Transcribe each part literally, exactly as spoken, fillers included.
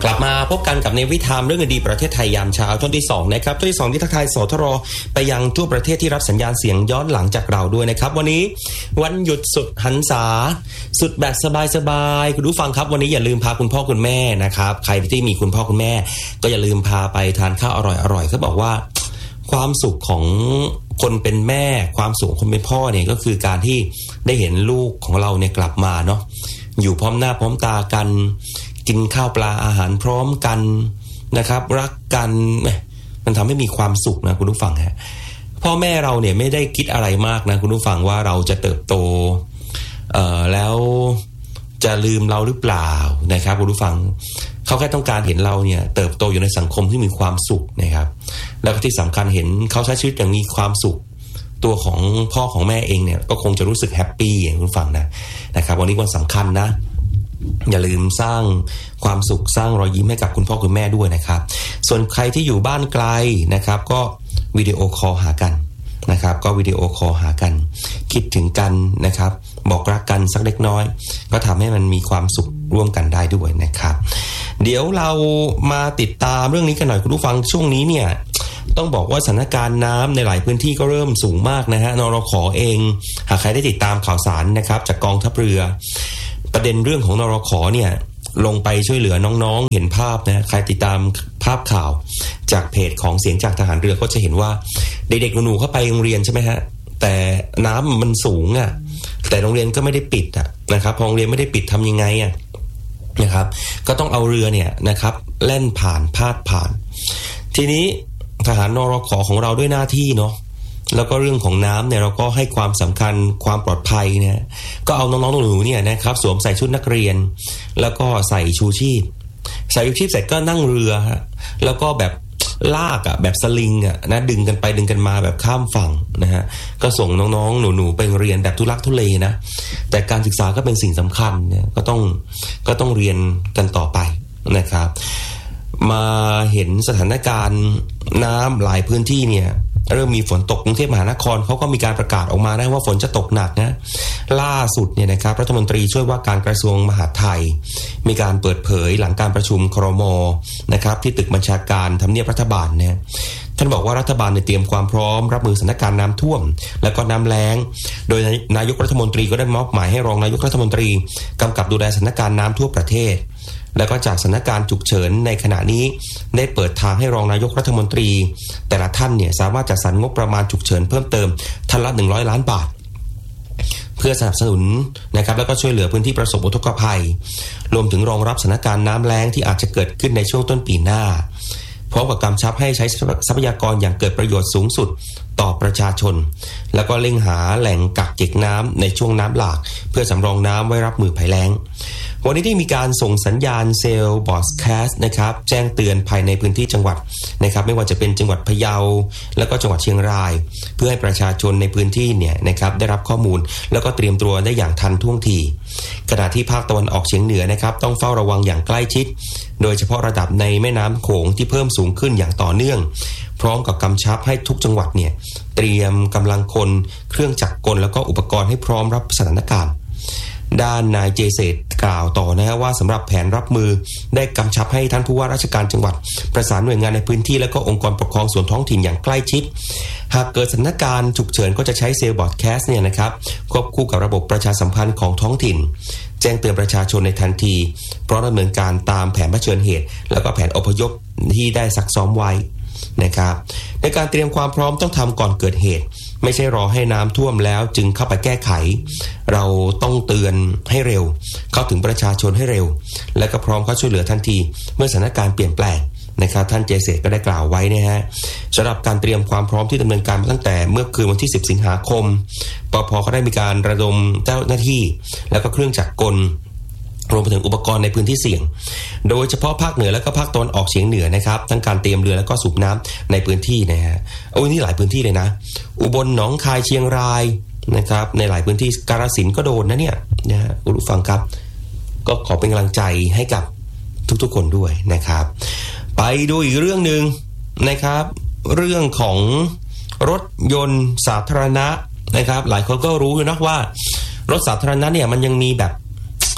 กลับมาพบกันกับในวิธามเรื่องดีประเทศไทยยามเช้าช่วงที่สองนะครับช่วงที่สองที่ทักทายสทรไปยังทั่วประเทศที่รับสัญญาณเสียงย้อนหลังจากเราด้วยนะครับวันนี้วันหยุดสุดหันษาสุดแบบสบายๆคุณผู้ฟังครับวันนี้อย่าลืมพาคุณพ่อคุณแม่นะครับใครที่มีคุณพ่อคุณแม่ก็อย่าลืมพาไปทานข้าวอร่อยๆเขาบอกว่าความสุขของคนเป็นแม่ความสุขของคนเป็นพ่อเนี่ยก็คือการที่ได้เห็นลูกของเราเนี่ยกลับมาเนาะอยู่พร้อมหน้าพร้อมตากันกินข้าวปลาอาหารพร้อมกันนะครับรักกันมันทำให้มีความสุขนะคุณผู้ฟังฮะพ่อแม่เราเนี่ยไม่ได้คิดอะไรมากนะคุณผู้ฟังว่าเราจะเติบโตเอ่อแล้วจะลืมเราหรือเปล่านะครับคุณผู้ฟังเขาแค่ต้องการเห็นเราเนี่ยเติบโตอยู่ในสังคมที่มีความสุขนะครับแล้วก็ที่สำคัญเห็นเขาใช้ชีวิตอย่างมีความสุขตัวของพ่อของแม่เองเนี่ยก็คงจะรู้สึกแฮปปี้อย่างคุณผู้ฟังนะนะครับวันนี้วันสำคัญนะอย่าลืมสร้างความสุขสร้างรอยยิ้มให้กับคุณพ่อคุณแม่ด้วยนะครับส่วนใครที่อยู่บ้านไกลนะครับก็วิดีโอคอลหากันนะครับก็วิดีโอคอลหากันคิดถึงกันนะครับบอกรักกันสักเล็กน้อยก็ทำให้มันมีความสุขร่วมกันได้ด้วยนะครับเดี๋ยวเรามาติดตามเรื่องนี้กันหน่อยคุณผู้ฟังช่วงนี้เนี่ยต้องบอกว่าสถานการณ์น้ำในหลายพื้นที่ก็เริ่มสูงมากนะฮะนรข.เองหากใครได้ติดตามข่าวสารนะครับจากกองทัพเรือประเด็นเรื่องของนรข.เนี่ยลงไปช่วยเหลือน้องๆเห็นภาพนะใครติดตามภาพข่าวจากเพจของเสียงจากทหารเรือก็จะเห็นว่าเด็กๆหนูๆเข้าไปโรงเรียนใช่ไหมฮะแต่น้ำมันสูงอ่ะแต่โรงเรียนก็ไม่ได้ปิดอ่ะนะครับพอโรงเรียนไม่ได้ปิดทำยังไงอ่ะนะครับก็ต้องเอาเรือเนี่ยนะครับแล่นผ่านพาดผ่านทีนี้ทหารนรข.ของเราด้วยหน้าที่เนาะแล้วก็เรื่องของน้ำเนี่ยเราก็ให้ความสำคัญความปลอดภัยเนี่ยก็เอาน้องๆหนูๆเนี่ยนะครับสวมใส่ชุดนักเรียนแล้วก็ใส่ชูชีพใส่ชูชีพเสร็จก็นั่งเรือฮะแล้วก็แบบลากอ่ะแบบสลิงอ่ะนะดึงกันไปดึงกันมาแบบข้ามฝั่งนะฮะก็ส่งน้องๆหนูๆไปเรียนแบบทุลักทุเลนะแต่การศึกษาก็เป็นสิ่งสำคัญเนี่ยก็ต้องก็ต้องเรียนกันต่อไปนะครับมาเห็นสถานการณ์น้ำหลายพื้นที่เนี่ยเริ่มมีฝนตกกรุงเทพมหานครเขาก็มีการประกาศออกมาได้ว่าฝนจะตกหนักนะล่าสุดเนี่ยนะครับรัฐมนตรีช่วยว่าการกระทรวงมหาดไทยมีการเปิดเผยหลังการประชุมครม.นะครับที่ตึกบัญชาการทำเนียบรัฐบาลเนี่ยท่านบอกว่ารัฐบาลเตรียมความพร้อมรับมือสถานการณ์น้ำท่วมและก็น้ำแล้งโดยนายกรัฐมนตรีก็ได้มอบหมายให้รองนายกรัฐมนตรีกำกับดูแลสถานการณ์น้ำทั่วประเทศแล้วก็จากสถานการณ์ฉุกเฉินในขณะนี้ได้เปิดทางให้รองนายกรัฐมนตรีแต่ละท่านเนี่ยสามารถจัดสรรงบประมาณฉุกเฉินเพิ่มเติมท่านละหนึ่งร้อยล้านบาทเพื่อสนับสนุนนะครับแล้วก็ช่วยเหลือพื้นที่ประสบอุทกภัยรวมถึงรองรับสถานการณ์น้ำแล้งที่อาจจะเกิดขึ้นในช่วงต้นปีหน้าพร้อมกับกำชับให้ใช้ทรัพยากรอย่างเกิดประโยชน์สูงสุดต่อประชาชนแล้วก็เร่งหาแหล่งกักเก็บน้ำในช่วงน้ำหลากเพื่อสำรองน้ำไว้รับมือภัยแล้งวันนี้ได้มีการส่งสัญญาณเซลล์บอสแคสต์นะครับแจ้งเตือนภายในพื้นที่จังหวัดนะครับไม่ว่าจะเป็นจังหวัดพะเยาแล้วก็จังหวัดเชียงรายเพื่อให้ประชาชนในพื้นที่เนี่ยนะครับได้รับข้อมูลแล้วก็เตรียมตัวได้อย่างทันท่วงทีขณะที่ภาคตะวันออกเฉียงเหนือนะครับต้องเฝ้าระวังอย่างใกล้ชิดโดยเฉพาะระดับในแม่น้ำโขงที่เพิ่มสูงขึ้นอย่างต่อเนื่องพร้อมกับกำชับให้ทุกจังหวัดเนี่ยเตรียมกำลังคนเครื่องจักรกลแล้วก็อุปกรณ์ให้พร้อมรับสถานการณ์ด้านนายเจเศษกล่าวต่อนะฮะว่าสำหรับแผนรับมือได้กำชับให้ท่านผู้ว่าราชการจังหวัดประสานหน่วยงานในพื้นที่และก็องค์กรปกครองส่วนท้องถิ่นอย่างใกล้ชิดหากเกิดสถานการณ์ฉุกเฉินก็จะใช้เซลล์บอดแคสต์เนี่ยนะครับควบคู่กับระบบประชาสัมพันธ์ของท้องถิ่นแจ้งเตือนประชาชนในทันทีเพราะดำเนินการตามแผนเผชิญเหตุแล้วก็แผนอพยพที่ได้ซักซ้อมไว้นะครับในการเตรียมความพร้อมต้องทำก่อนเกิดเหตุไม่ใช่รอให้น้ำท่วมแล้วจึงเข้าไปแก้ไขเราต้องเตือนให้เร็วเข้าถึงประชาชนให้เร็วและก็พร้อมเข้าช่วยเหลือทันทีเมื่อสถานการณ์เปลี่ยนแปลงนะครับท่านเจเศษก็ได้กล่าวไว้นะฮะสำหรับการเตรียมความพร้อมที่ดำเนินการมาตั้งแต่เมื่อคืนวันที่สิบสิงหาคมปภ.ก็ได้มีการระดมเจ้าหน้าที่แล้วก็เครื่องจักรกลรวมไปถึงอุปกรณ์ในพื้นที่เสี่ยงโดยเฉพาะภาคเหนือและก็ภาคตะวันออกเฉียงเหนือนะครับทั้งการเตรียมเรือและก็สูบน้ำในพื้นที่นะฮะโอ้ยนี่หลายพื้นที่เลยนะอุบลหนองคายเชียงรายนะครับในหลายพื้นที่กาฬสินธุ์ก็โดนนะเนี่ยนะฮะคุณผู้ฟังครับก็ขอเป็นกำลังใจให้กับทุกๆคนด้วยนะครับไปดูอีกเรื่องนึงนะครับเรื่องของรถยนต์สาธารณะนะครับหลายคนก็รู้นะว่ารถสาธารณะเนี่ยมันยังมีแบบ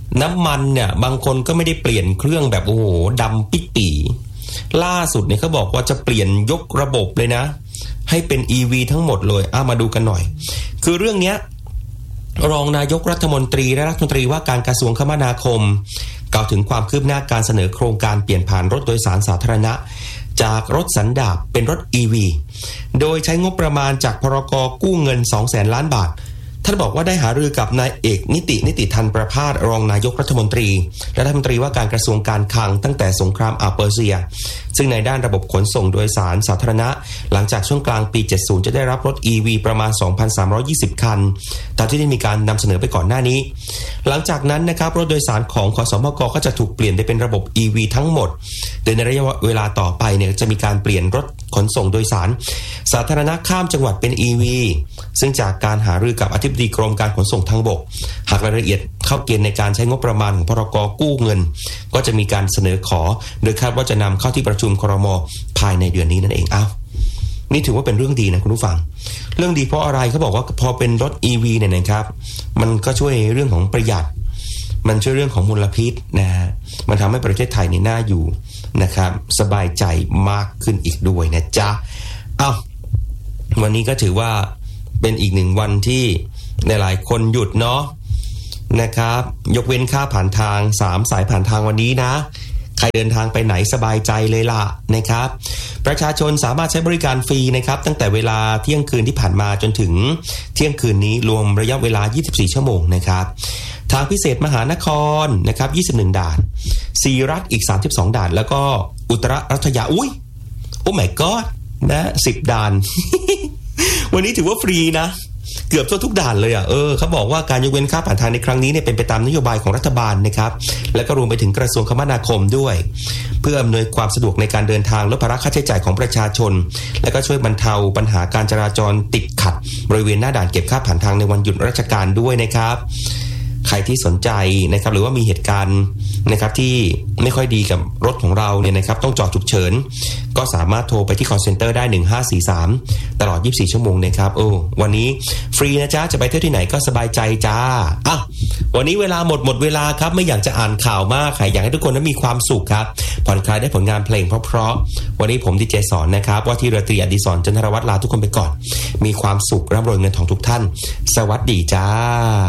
น้ำมันเนี่ยบางคนก็ไม่ได้เปลี่ยนเครื่องแบบโอ้โหดำปิดปีล่าสุดเนี่ยเขาบอกว่าจะเปลี่ยนยกระบบเลยนะให้เป็น อี วี ทั้งหมดเลยอ่ะมาดูกันหน่อยคือเรื่องเนี้ยรองนายกรัฐมนตรีและรัฐมนตรีว่าการกระทรวงคมนาคมกล่าวถึงความคืบหน้าการเสนอโครงการเปลี่ยนผ่านรถโดยสารสาธารณะจากรถสันดาปเป็นรถ อี วี โดยใช้งบประมาณจากพรก.กู้เงิน สองแสน ล้านบาทท่านบอกว่าได้หารือกับนายเอกนิตินิติธันประภาสรองนายกรัฐมนตรีและรัฐมนตรีว่าการกระทรวงการคลังตั้งแต่สงครามอาเปอร์เซียซึ่งในด้านระบบขนส่งโดยสารสาธารณะหลังจากช่วงกลางปีเจ็ดสิบจะได้รับรถ อี วี ประมาณ สองพันสามร้อยยี่สิบ คันตามที่ได้มีการนำเสนอไปก่อนหน้านี้หลังจากนั้นนะครับรถโดยสารของขสมกก็จะถูกเปลี่ยนไปเป็นระบบ อี วี ทั้งหมดโดยในระยะเวลาต่อไปเนี่ยจะมีการเปลี่ยนรถขนส่งโดยสารสาธารณะข้ามจังหวัดเป็น อี วี ซึ่งจากการหารือกับอธิบดีกรมการขนส่งทางบกหากรายละเอียดเข้าเกณฑ์ในการใช้งบประมาณของพรก.กู้เงินก็จะมีการเสนอขอโดยคาดว่าจะนำเข้าที่ประชุมครม.ภายในเดือนนี้นั่นเองอ้าวนี่ถือว่าเป็นเรื่องดีนะคุณผู้ฟังเรื่องดีเพราะอะไรเขาบอกว่าพอเป็นรถ อี วี เนี่ยนะครับมันก็ช่วยเรื่องของประหยัดมันช่วยเรื่องของมลพิษนะฮะมันทำให้ประเทศไทยนี่น่าอยู่นะครับสบายใจมากขึ้นอีกด้วยนะจ๊ะอ้าววันนี้ก็ถือว่าเป็นอีกหนึ่งวันที่หลายคนหยุดเนาะนะครับยกเว้นค่าผ่านทางสามสายผ่านทางวันนี้นะใครเดินทางไปไหนสบายใจเลยล่ะนะครับประชาชนสามารถใช้บริการฟรีนะครับตั้งแต่เวลาเที่ยงคืนที่ผ่านมาจนถึงเที่ยงคืนนี้รวมระยะเวลายี่สิบสี่ชั่วโมงนะครับทางพิเศษมหานครนะครับยี่สิบเอ็ดด่านศรีรัฐอีกสามสิบสองด่านแล้วก็อุตรรัตยาอุ้ยโอ้ my god นะสิบด่าน วันนี้ถือว่าฟรีนะเกือบทั่วทุกด่านเลยอ่ะเออเขาบอกว่าการยกเว้นค่าผ่านทางในครั้งนี้เนี่ยเป็นไปตามนโยบายของรัฐบาลนะครับและก็รวมไปถึงกระทรวงคมนาคมด้วยเพื่ออำนวยความสะดวกในการเดินทางลดภาระค่าใช้จ่ายของประชาชนและก็ช่วยบรรเทาปัญหาการจราจรติดขัดบริเวณหน้าด่านเก็บค่าผ่านทางในวันหยุดราชการด้วยนะครับใครที่สนใจนะครับหรือว่ามีเหตุการณ์นะครับที่ไม่ค่อยดีกับรถของเราเนี่ยนะครับต้องจอดฉุกเฉินก็สามารถโทรไปที่ call center ได้หนึ่งห้าสี่สามตลอดยี่สิบสี่ชั่วโมงนะครับโอ้วันนี้ฟรีนะจ๊ะจะไปเที่ยวที่ไหนก็สบายใจจ้าอ่ะวันนี้เวลาหมดหมดเวลาครับไม่อยากจะอ่านข่าวมากค่ะอยากให้ทุกคนนั้นมีความสุขครับผ่อนคลายได้ผลงานเพลงเพราะๆวันนี้ผมดีเจสอนนะครับว่าที่เรือตรีอดิศรจันทรวัฒน์ลาทุกคนไปก่อนมีความสุขร่ำรวยเงินทองทุกท่านสวัสดีจ้า